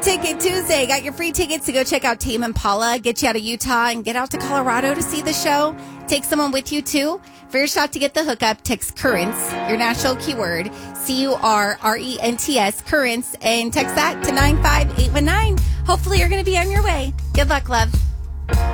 Ticket Tuesday. Got your free tickets to go check out Tame Impala, get you out of Utah, and get out to Colorado to see the show. Take someone with you, too. For your shot to get the hookup, text Currents, your national keyword, CURRENTS, Currents, and text that to 95819. Hopefully you're going to be on your way. Good luck, love.